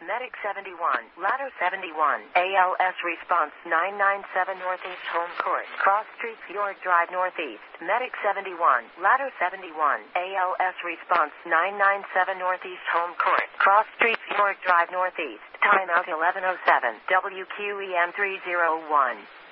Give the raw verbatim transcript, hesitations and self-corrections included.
Medic seventy-one, Ladder seventy-one, A L S response nine nine seven Northeast Home Court, Cross Street, York Drive Northeast. Medic seventy-one, Ladder seventy-one, A L S response nine nine seven Northeast Home Court, Cross Street, York Drive Northeast. Timeout eleven oh seven, W Q E M three oh one.